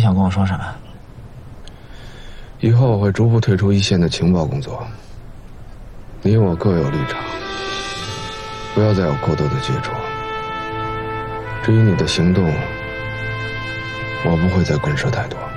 想跟我说什么？ 以后我会逐步退出一线的情报工作。你我各有立场，不要再有过多的接触。至于你的行动，我不会再干涉太多。